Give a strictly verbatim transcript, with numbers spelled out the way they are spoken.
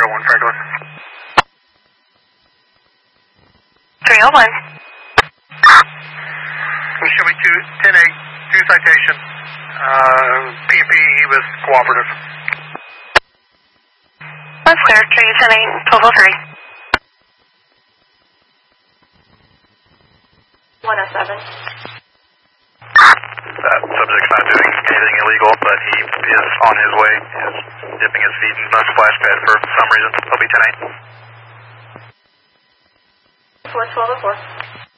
one Franklin. three oh one. Show me two, ten eight, two citation. Uh, P and P, he was cooperative. That's clear, three ten eight, twelve oh three. one oh seven. That subject's not doing anything illegal, but he is on his way. He is dipping his feet in the splash pad for some reason. He'll be ten eight. four twelve oh four.